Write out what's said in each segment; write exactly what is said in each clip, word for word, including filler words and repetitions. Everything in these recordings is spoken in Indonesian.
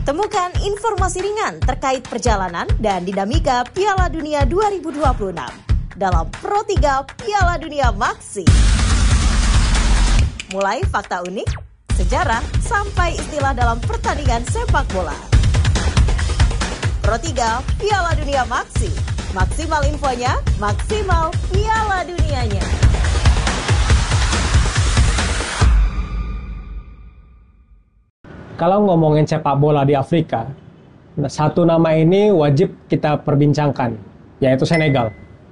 Temukan informasi ringan terkait perjalanan dan dinamika Piala Dunia dua ribu dua puluh enam dalam Pro tiga Piala Dunia Maxi. Mulai fakta unik, sejarah, sampai istilah dalam pertandingan sepak bola. Pro tiga Piala Dunia Maxi. Maksimal infonya, maksimal Piala Dunianya. Kalau ngomongin sepak bola di Afrika, satu nama ini wajib kita perbincangkan, yaitu Senegal.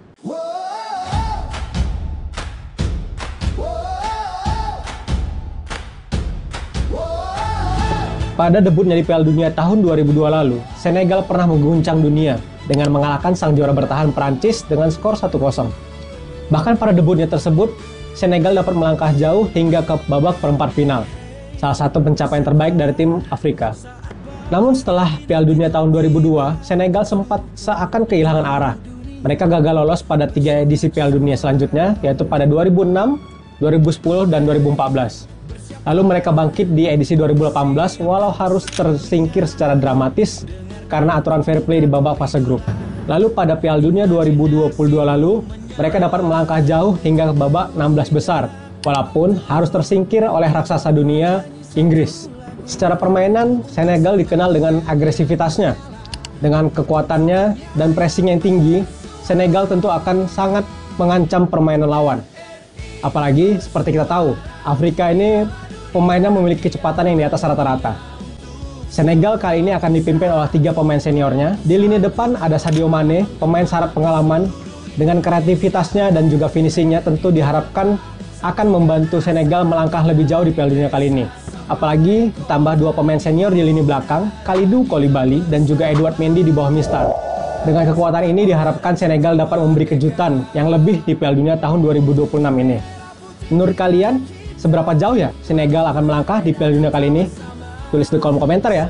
Pada debutnya di Piala Dunia tahun dua ribu dua lalu, Senegal pernah mengguncang dunia dengan mengalahkan sang juara bertahan Prancis dengan skor satu kosong. Bahkan pada debutnya tersebut, Senegal dapat melangkah jauh hingga ke babak perempat final. Salah satu pencapaian terbaik dari tim Afrika. Namun setelah Piala Dunia tahun dua ribu dua, Senegal sempat seakan kehilangan arah. Mereka gagal lolos pada tiga edisi Piala Dunia selanjutnya, yaitu pada dua ribu enam, dua ribu sepuluh, dan dua ribu empat belas. Lalu mereka bangkit di edisi dua ribu delapan belas walau harus tersingkir secara dramatis karena aturan fair play di babak fase grup. Lalu pada Piala Dunia dua ribu dua puluh dua lalu, mereka dapat melangkah jauh hingga ke babak enam belas besar, walaupun harus tersingkir oleh raksasa dunia, Inggris. Secara permainan, Senegal dikenal dengan agresivitasnya. Dengan kekuatannya dan pressing yang tinggi, Senegal tentu akan sangat mengancam permainan lawan. Apalagi seperti kita tahu, Afrika ini pemainnya memiliki kecepatan yang di atas rata-rata. Senegal kali ini akan dipimpin oleh tiga pemain seniornya. Di lini depan ada Sadio Mane, pemain syarat pengalaman. Dengan kreativitasnya dan juga finishingnya tentu diharapkan akan membantu Senegal melangkah lebih jauh di Piala Dunia kali ini. Apalagi ditambah dua pemain senior di lini belakang, Kalidou Koulibaly dan juga Edouard Mendy di bawah Mistar. Dengan kekuatan ini diharapkan Senegal dapat memberi kejutan yang lebih di Piala Dunia tahun dua ribu dua puluh enam ini. Menurut kalian, seberapa jauh ya Senegal akan melangkah di Piala Dunia kali ini? Tulis di kolom komentar ya.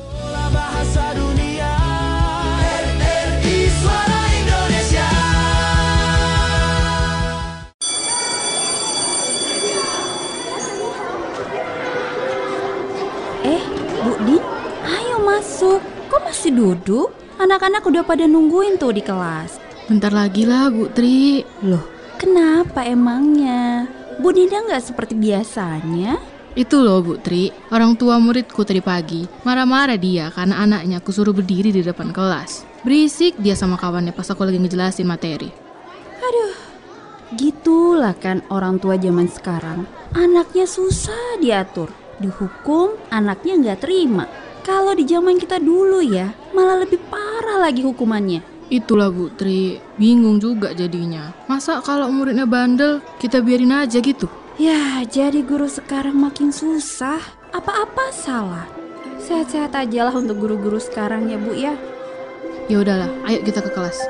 Eh, Bu Din, ayo masuk. Kok masih duduk? Anak-anak udah pada nungguin tuh di kelas. Bentar lagi lah, Bu Tri. Loh, kenapa emangnya? Bu Dinda nggak seperti biasanya? Itu loh, Bu Tri. Orang tua muridku tadi pagi marah-marah dia karena anaknya aku suruh berdiri di depan kelas. Berisik dia sama kawannya pas aku lagi ngejelasin materi. Aduh, gitulah kan orang tua zaman sekarang. Anaknya susah diatur. Dihukum, anaknya nggak terima. Kalau di zaman kita dulu ya, malah lebih parah lagi hukumannya. Itulah Bu Tri, bingung juga jadinya. Masa kalau muridnya bandel, kita biarin aja gitu? Ya, jadi guru sekarang makin susah. Apa-apa salah. Sehat-sehat aja lah untuk guru-guru sekarang ya Bu ya. Ya udahlah, ayo kita ke kelas.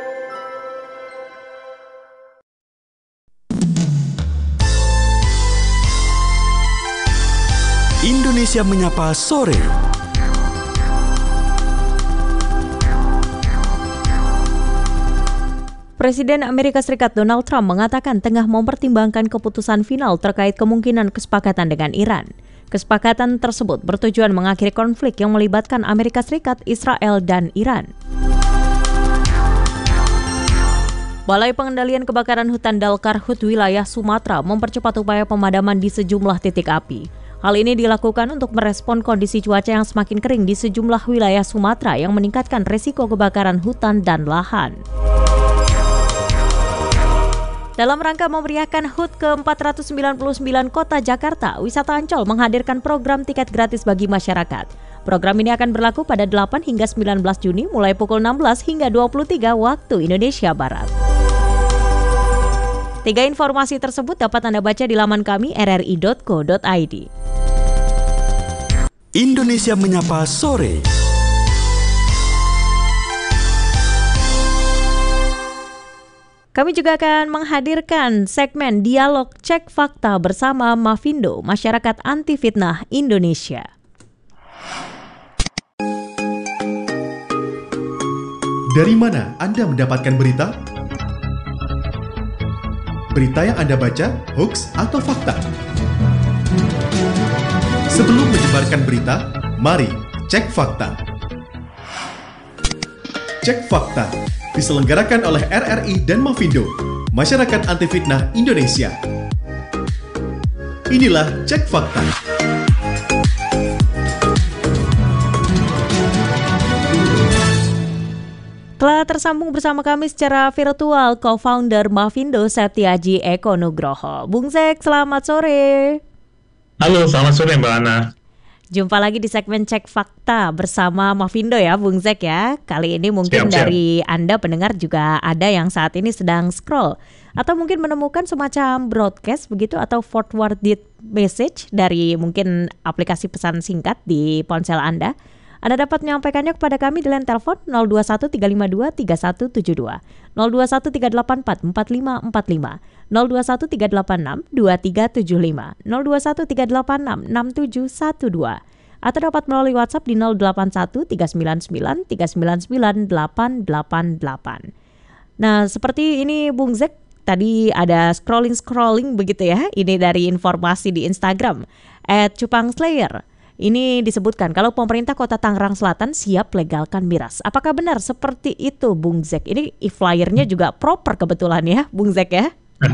Indonesia Menyapa Sore. Presiden Amerika Serikat Donald Trump mengatakan tengah mempertimbangkan keputusan final terkait kemungkinan kesepakatan dengan Iran. Kesepakatan tersebut bertujuan mengakhiri konflik yang melibatkan Amerika Serikat, Israel, dan Iran. Balai Pengendalian Kebakaran Hutan Dalkarhut wilayah Sumatera mempercepat upaya pemadaman di sejumlah titik api. Hal ini dilakukan untuk merespon kondisi cuaca yang semakin kering di sejumlah wilayah Sumatera yang meningkatkan risiko kebakaran hutan dan lahan. Dalam rangka memeriahkan H U T ke empat ratus sembilan puluh sembilan Kota Jakarta, Wisata Ancol menghadirkan program tiket gratis bagi masyarakat. Program ini akan berlaku pada delapan hingga sembilan belas Juni mulai pukul enam belas hingga dua puluh tiga waktu Indonesia Barat. Tiga informasi tersebut dapat Anda baca di laman kami r r i dot co dot i d. Indonesia Menyapa Sore. Kami juga akan menghadirkan segmen Dialog Cek Fakta bersama Mavindo, Masyarakat Anti Fitnah Indonesia. Dari mana Anda mendapatkan berita? Berita yang Anda baca, hoax atau fakta? Sebelum menyebarkan berita, mari Cek Fakta. Cek Fakta diselenggarakan oleh R R I dan Mafindo, Masyarakat Anti Fitnah Indonesia. Inilah Cek Fakta. Telah tersambung bersama kami secara virtual co-founder Mafindo Septiaji Eko Nugroho. Bung Zek, selamat sore. Halo, selamat sore Mbak Ana. Jumpa lagi di segmen Cek Fakta bersama Mafindo ya, Bung Zek ya. Kali ini mungkin siap, siap. Dari Anda pendengar juga ada yang saat ini sedang scroll atau mungkin menemukan semacam broadcast begitu atau forwarded message dari mungkin aplikasi pesan singkat di ponsel Anda. Anda dapat menyampaikannya kepada kami di line telepon nol dua satu tiga lima dua tiga satu tujuh dua, nol dua satu tiga delapan empat empat lima empat lima, nol dua satu tiga delapan enam dua tiga tujuh lima, nol dua satu tiga delapan enam enam tujuh satu dua, atau dapat melalui WhatsApp di nol delapan satu tiga sembilan sembilan tiga sembilan sembilan delapan delapan delapan. Nah, seperti ini Bung Zek, tadi ada scrolling-scrolling begitu ya. Ini dari informasi di Instagram at Cupang Slayer. Ini disebutkan kalau pemerintah Kota Tangerang Selatan siap legalkan miras. Apakah benar seperti itu, Bung Zek? Ini e-flyernya juga proper kebetulan ya, Bung Zek ya?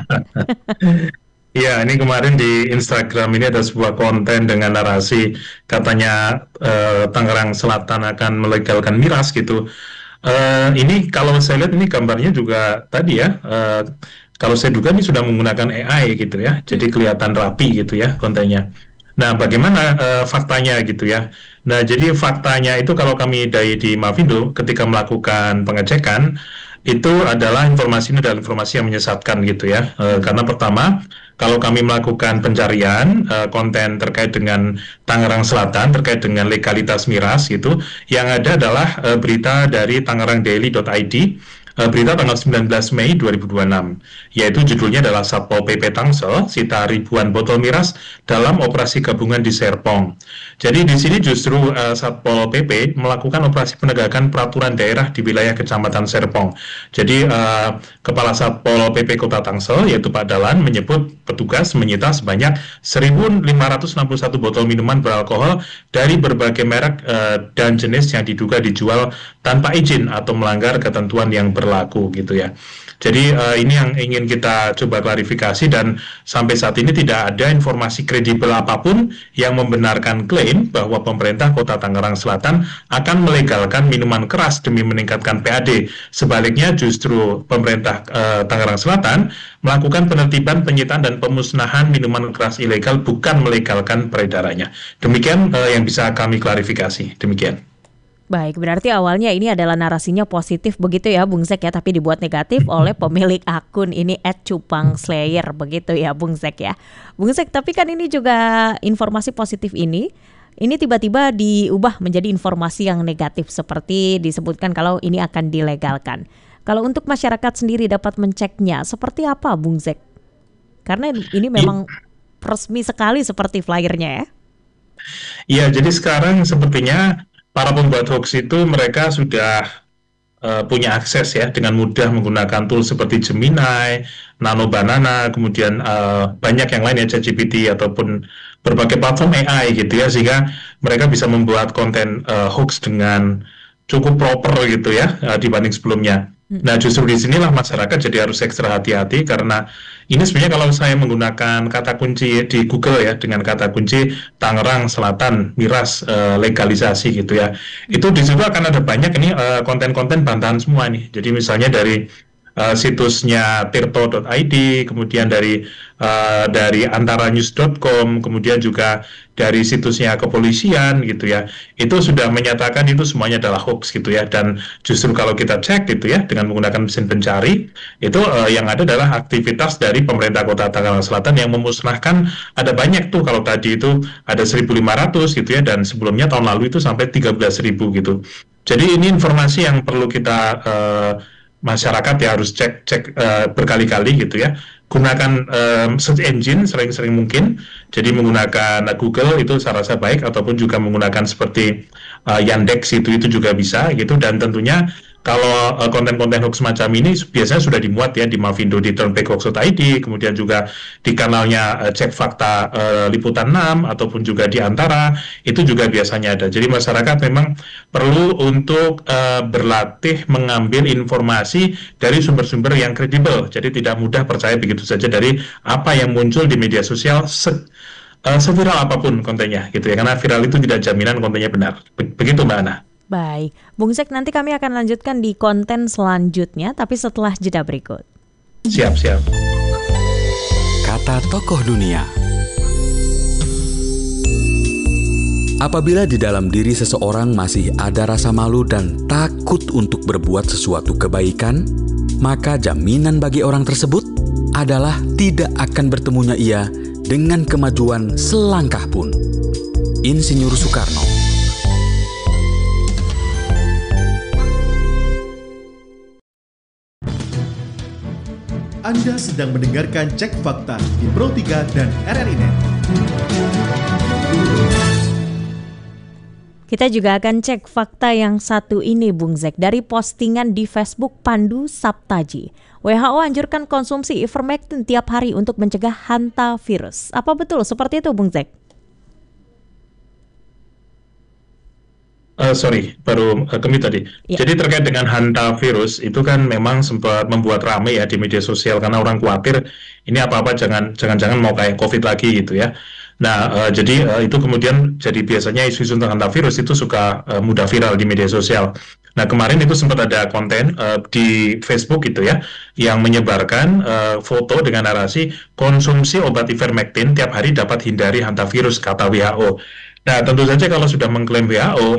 Iya, ini kemarin di Instagram ini ada sebuah konten dengan narasi katanya eh, Tangerang Selatan akan melegalkan miras gitu. Eh, ini kalau saya lihat ini gambarnya juga tadi ya. Eh, kalau saya duga ini sudah menggunakan A I gitu ya, jadi kelihatan rapi gitu ya kontennya. Nah, bagaimana uh, faktanya gitu ya? Nah, jadi faktanya itu kalau kami dari di Mafindo ketika melakukan pengecekan itu adalah informasi ini adalah informasi yang menyesatkan gitu ya. Uh, karena pertama, kalau kami melakukan pencarian uh, konten terkait dengan Tangerang Selatan terkait dengan legalitas miras gitu, yang ada adalah uh, berita dari tangerang daily dot i d. Berita tanggal sembilan belas Mei dua ribu dua puluh enam, yaitu judulnya adalah Satpol P P Tangsel sita ribuan botol miras dalam operasi gabungan di Serpong. Jadi di sini justru uh, Satpol P P melakukan operasi penegakan peraturan daerah di wilayah Kecamatan Serpong. Jadi uh, Kepala Satpol P P Kota Tangsel yaitu Pak Dalan menyebut petugas menyita sebanyak seribu lima ratus enam puluh satu botol minuman beralkohol dari berbagai merek uh, dan jenis yang diduga dijual tanpa izin atau melanggar ketentuan yang ber berlaku gitu ya. Jadi uh, ini yang ingin kita coba klarifikasi dan sampai saat ini tidak ada informasi kredibel apapun yang membenarkan klaim bahwa pemerintah Kota Tangerang Selatan akan melegalkan minuman keras demi meningkatkan P A D. Sebaliknya justru pemerintah uh, Tangerang Selatan melakukan penertiban, penyitaan dan pemusnahan minuman keras ilegal bukan melegalkan peredarannya. Demikian uh, yang bisa kami klarifikasi. Demikian. Baik, berarti awalnya ini adalah narasinya positif begitu ya Bung Zek ya, tapi dibuat negatif oleh pemilik akun ini at Cupang Slayer begitu ya Bung Zek ya. Bung Zek, tapi kan ini juga informasi positif ini, ini tiba-tiba diubah menjadi informasi yang negatif seperti disebutkan kalau ini akan dilegalkan. Kalau untuk masyarakat sendiri dapat menceknya seperti apa Bung Zek? Karena ini memang resmi sekali seperti flyernya ya. Iya, jadi sekarang sepertinya para pembuat hoax itu mereka sudah uh, punya akses ya dengan mudah menggunakan tool seperti Gemini, Nano Banana, kemudian uh, banyak yang lain ya, ChatGPT ataupun berbagai platform A I gitu ya, sehingga mereka bisa membuat konten uh, hoax dengan cukup proper gitu ya uh, dibanding sebelumnya. Nah, justru di sinilah masyarakat jadi harus ekstra hati-hati karena ini sebenarnya kalau saya menggunakan kata kunci di Google ya dengan kata kunci Tangerang Selatan miras uh, legalisasi gitu ya, itu di situ akan ada banyak ini uh, konten-konten bantahan semua nih. Jadi misalnya dari uh, situsnya tirto dot i d, kemudian dari uh, dari antaranews dot com, kemudian juga dari situsnya kepolisian gitu ya, itu sudah menyatakan itu semuanya adalah hoax gitu ya. Dan justru kalau kita cek gitu ya dengan menggunakan mesin pencari, itu uh, yang ada adalah aktivitas dari pemerintah Kota Tangerang Selatan yang memusnahkan ada banyak tuh. Kalau tadi itu ada seribu lima ratus gitu ya, dan sebelumnya tahun lalu itu sampai tiga belas ribu gitu. Jadi ini informasi yang perlu kita uh, masyarakat ya harus cek cek uh, berkali-kali gitu ya. Gunakan um, search engine sering-sering mungkin. Jadi menggunakan Google itu saya rasa baik, ataupun juga menggunakan seperti uh, Yandex itu itu juga bisa gitu. Dan tentunya kalau uh, konten-konten hoax semacam ini biasanya sudah dimuat ya di Mavindo di turnback hoax dot i d, kemudian juga di kanalnya uh, Cek Fakta uh, Liputan enam ataupun juga di Antara, itu juga biasanya ada. Jadi masyarakat memang perlu untuk uh, berlatih mengambil informasi dari sumber-sumber yang kredibel. Jadi tidak mudah percaya begitu saja dari apa yang muncul di media sosial se uh, seviral apapun kontennya gitu ya. Karena viral itu tidak jaminan kontennya benar. Begitu Mbak Ana. Baik, Bung Zek, nanti kami akan lanjutkan di konten selanjutnya, tapi setelah jeda berikut. Siap, siap. Kata tokoh dunia. Apabila di dalam diri seseorang masih ada rasa malu dan takut untuk berbuat sesuatu kebaikan, maka jaminan bagi orang tersebut adalah tidak akan bertemunya ia dengan kemajuan selangkah pun. Insinyur Soekarno. Anda sedang mendengarkan Cek Fakta di Pro tiga dan R R I Net. Kita juga akan cek fakta yang satu ini, Bung Zek, dari postingan di Facebook Pandu Saptaji. W H O anjurkan konsumsi ivermectin tiap hari untuk mencegah hantavirus. Apa betul seperti itu, Bung Zek? Uh, sorry, baru uh, kami tadi. Ya. Jadi terkait dengan hantavirus itu kan memang sempat membuat ramai ya di media sosial karena orang khawatir ini apa-apa jangan jangan-jangan mau kayak COVID lagi gitu ya. Nah, uh, jadi uh, itu kemudian jadi biasanya isu-isu tentang hantavirus itu suka uh, mudah viral di media sosial. Nah, kemarin itu sempat ada konten uh, di Facebook gitu ya yang menyebarkan uh, foto dengan narasi konsumsi obat ivermectin tiap hari dapat hindari hantavirus kata W H O. Nah, tentu saja kalau sudah mengklaim W H O